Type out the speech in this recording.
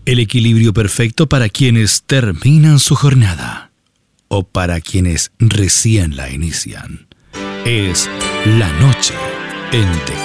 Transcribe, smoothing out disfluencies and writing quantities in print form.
El equilibrio perfecto para quienes terminan su jornada o para quienes recién la inician. Es la noche en